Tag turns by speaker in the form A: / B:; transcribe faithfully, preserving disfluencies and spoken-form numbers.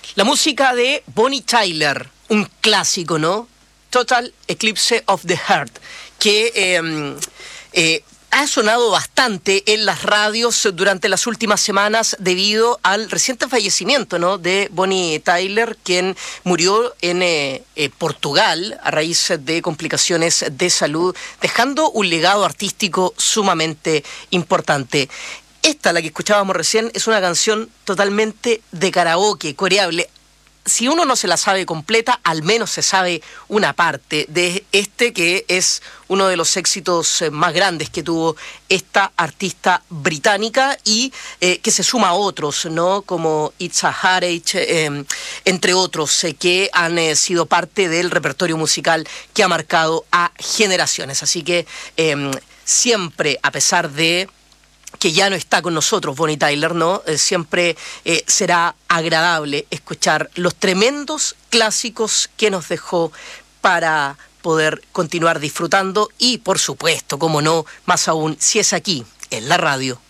A: La música de Bonnie Tyler, un clásico, ¿no? Total Eclipse of the Heart, que eh, eh, ha sonado bastante en las radios durante las últimas semanas debido al reciente fallecimiento, ¿no?, de Bonnie Tyler, quien murió en eh, eh, Portugal a raíz de complicaciones de salud, dejando un legado artístico sumamente importante. Esta, la que escuchábamos recién, es una canción totalmente de karaoke, coreable. Si uno no se la sabe completa, al menos se sabe una parte de este, que es uno de los éxitos más grandes que tuvo esta artista británica y eh, que se suma a otros, ¿no?, como It's a Heartache, eh, entre otros, eh, que han eh, sido parte del repertorio musical que ha marcado a generaciones. Así que eh, siempre, a pesar de que ya no está con nosotros Bonnie Tyler, ¿no? Eh, siempre eh, será agradable escuchar los tremendos clásicos que nos dejó para poder continuar disfrutando y, por supuesto, como no, más aún, si es aquí, en la radio.